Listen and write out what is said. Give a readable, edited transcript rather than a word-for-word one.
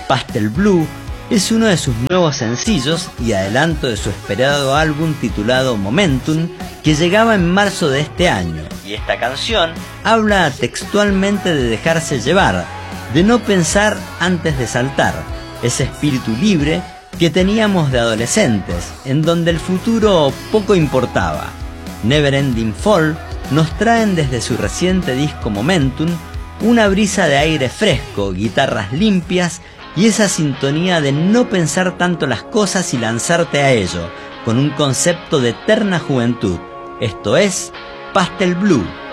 Pastel Blue es uno de sus nuevos sencillos y adelanto de su esperado álbum titulado Momentum, que llegaba en marzo de este año. Y esta canción habla textualmente de dejarse llevar, de no pensar antes de saltar, ese espíritu libre que teníamos de adolescentes, en donde el futuro poco importaba. Neverending Fall nos traen desde su reciente disco Momentum una brisa de aire fresco, guitarras limpias y esa sintonía de no pensar tanto las cosas y lanzarte a ello, con un concepto de eterna juventud. Esto es Pastel Blue.